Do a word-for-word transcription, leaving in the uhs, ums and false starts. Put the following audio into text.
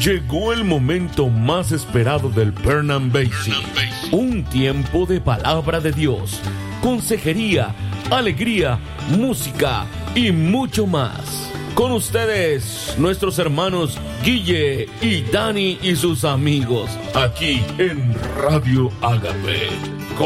Llegó el momento más esperado del Burnham Basie. Un tiempo de palabra de Dios, consejería, alegría, música y mucho más. Con ustedes, nuestros hermanos Guille y Dani y sus amigos, aquí en Radio Ágape.